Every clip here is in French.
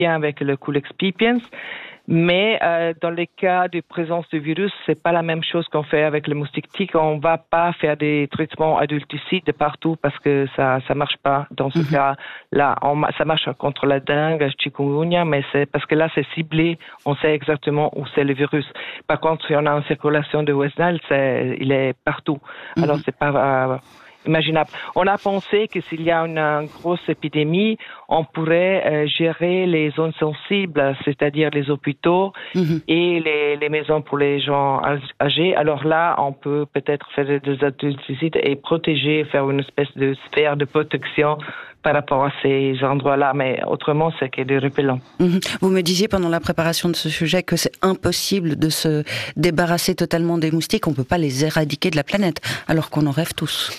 bien avec le Culex pipiens. Mais dans les cas de présence du virus, c'est pas la même chose qu'on fait avec le moustique tigre. On va pas faire des traitements adulticides de partout parce que ça marche pas. Dans ce cas-là, ça marche contre la dengue, chikungunya, mais c'est parce que là c'est ciblé. On sait exactement où c'est le virus. Par contre, si on a une circulation de West Nile, il est partout. Alors c'est pas imaginable. On a pensé que s'il y a une grosse épidémie, on pourrait gérer les zones sensibles, c'est-à-dire les hôpitaux et les maisons pour les gens âgés. Alors là, on peut peut-être faire des adulticides et protéger, faire une espèce de sphère de protection par rapport à ces endroits-là, mais autrement, c'est que des repellants. Vous me disiez pendant la préparation de ce sujet que c'est impossible de se débarrasser totalement des moustiques, on ne peut pas les éradiquer de la planète, alors qu'on en rêve tous.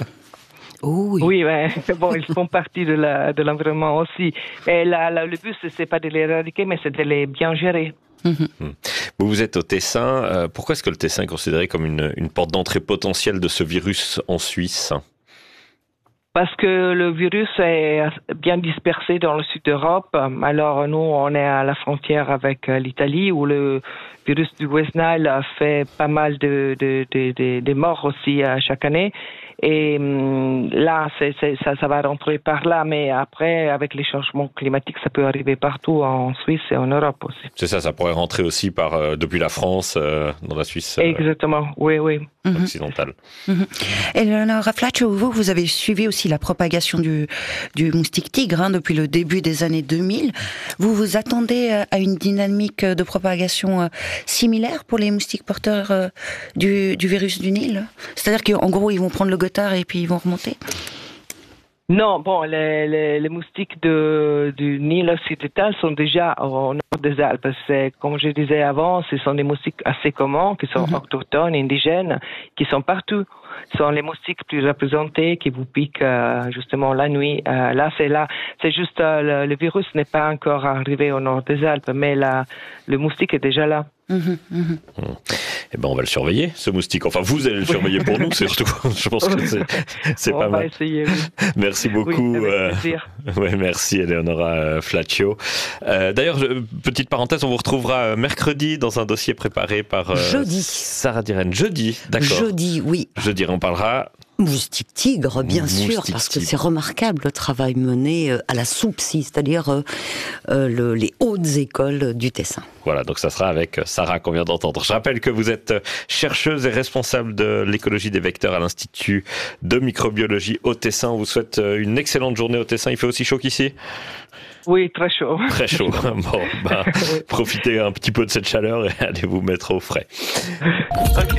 Oui, mais bon, ils font partie de l'environnement aussi. Et le but, c'est pas de les éradiquer, mais c'est de les bien gérer. Vous êtes au Tessin. Pourquoi est-ce que le Tessin est considéré comme une porte d'entrée potentielle de ce virus en Suisse ? Parce que le virus est bien dispersé dans le sud d'Europe. Alors nous, on est à la frontière avec l'Italie où le virus du West Nile fait pas mal de morts aussi chaque année. Et là, ça va rentrer par là, mais après, avec les changements climatiques, ça peut arriver partout en Suisse et en Europe aussi. C'est ça pourrait rentrer aussi depuis la France dans la Suisse. Exactement, oui. Occidentale. Eleonora Flaccio, vous avez suivi aussi la propagation du moustique tigre depuis le début des années 2000. Vous vous attendez à une dynamique de propagation similaire pour les moustiques porteurs du virus du Nil ? C'est-à-dire qu'en gros, ils vont prendre le Gothard et puis ils vont remonter ? Non, bon, les moustiques du Nil occidental sont déjà au nord des Alpes. Comme je disais avant, ce sont des moustiques assez communs, qui sont autochtones, indigènes, qui sont partout. Ce sont les moustiques plus représentés qui vous piquent justement la nuit. Là, c'est juste le virus n'est pas encore arrivé au nord des Alpes, mais le moustique est déjà là. Eh ben, on va le surveiller, ce moustique. Enfin, vous allez le surveiller pour nous, surtout. Je pense que c'est pas mal. On va essayer. Oui. Merci beaucoup. Oui, avec plaisir. Merci, Eleonora Flaccio. D'ailleurs, petite parenthèse, on vous retrouvera mercredi dans un dossier préparé par jeudi. Sarah Diren. Jeudi, d'accord. Jeudi, oui. Jeudi, on parlera... Moustique tigre, bien sûr, parce que c'est remarquable le travail mené à la Soupsi, c'est-à-dire les hautes écoles du Tessin. Voilà, donc ça sera avec Sarah qu'on vient d'entendre. Je rappelle que vous êtes chercheuse et responsable de l'écologie des vecteurs à l'Institut de microbiologie au Tessin. On vous souhaite une excellente journée au Tessin. Il fait aussi chaud qu'ici ? Oui, très chaud. Très chaud. Bon, profitez un petit peu de cette chaleur et allez vous mettre au frais. Ok.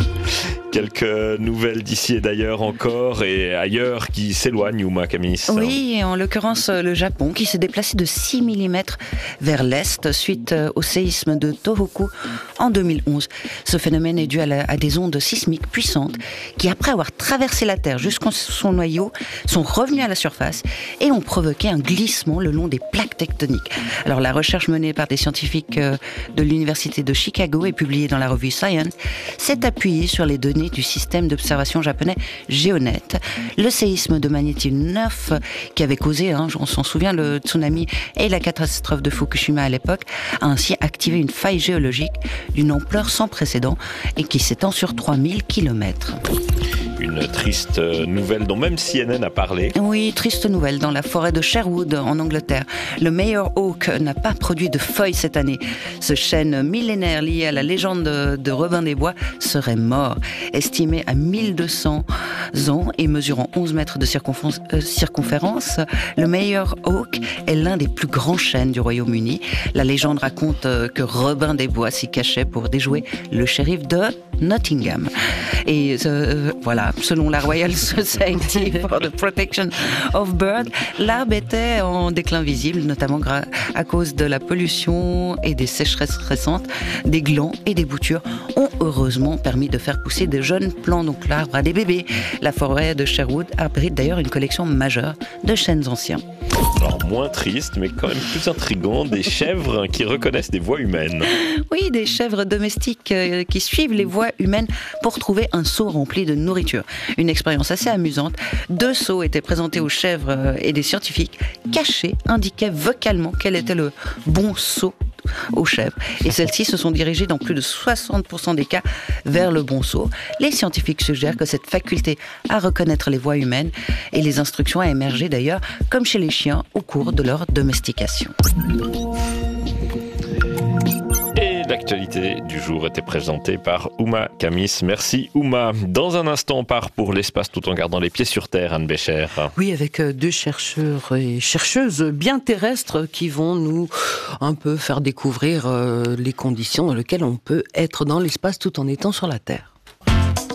Quelques nouvelles d'ici et d'ailleurs encore et ailleurs qui s'éloignent, Yuma Kamis. Oui, en l'occurrence le Japon qui s'est déplacé de 6 mm vers l'est suite au séisme de Tohoku en 2011. Ce phénomène est dû à des ondes sismiques puissantes qui, après avoir traversé la Terre jusqu'en son noyau, sont revenues à la surface et ont provoqué un glissement le long des plaques tectoniques. Alors la recherche menée par des scientifiques de l'université de Chicago et publiée dans la revue Science s'est appuyée sur les données du système d'observation japonais GeoNet. Le séisme de magnitude 9 qui avait causé, on s'en souvient, le tsunami et la catastrophe de Fukushima à l'époque, a ainsi activé une faille géologique d'une ampleur sans précédent et qui s'étend sur 3000 km. Une triste nouvelle dont même CNN a parlé. Oui, triste nouvelle. Dans la forêt de Sherwood, en Angleterre, le Mayor Oak n'a pas produit de feuilles cette année. Ce chêne millénaire lié à la légende de Robin des Bois serait mort. Estimé à 1200 ans et mesurant 11 mètres de circonférence, le Mayor Oak est l'un des plus grands chênes du Royaume-Uni. La légende raconte que Robin des Bois s'y cachait pour déjouer le shérif de Nottingham. Et voilà, selon la Royal Society for the Protection of Birds, l'arbre était en déclin visible, notamment à cause de la pollution et des sécheresses récentes. Des glands et des boutures ont heureusement permis de faire pousser de jeunes plants, donc l'arbre a des bébés. La forêt de Sherwood abrite d'ailleurs une collection majeure de chênes anciens. Alors moins triste, mais quand même plus intriguant, des chèvres qui reconnaissent des voix humaines. Oui, des chèvres domestiques qui suivent les voix voix humaine pour trouver un seau rempli de nourriture. Une expérience assez amusante. 2 seaux étaient présentés aux chèvres et des scientifiques cachés indiquaient vocalement quel était le bon seau aux chèvres. Et celles-ci se sont dirigées dans plus de 60% des cas vers le bon seau. Les scientifiques suggèrent que cette faculté à reconnaître les voix humaines et les instructions a émergé d'ailleurs, comme chez les chiens, au cours de leur domestication. L'actualité du jour était présentée par Ouma Kamis. Merci Ouma. Dans un instant, on part pour l'espace tout en gardant les pieds sur terre, Anne Bécher. Oui, avec 2 chercheurs et chercheuses bien terrestres qui vont nous un peu faire découvrir les conditions dans lesquelles on peut être dans l'espace tout en étant sur la Terre.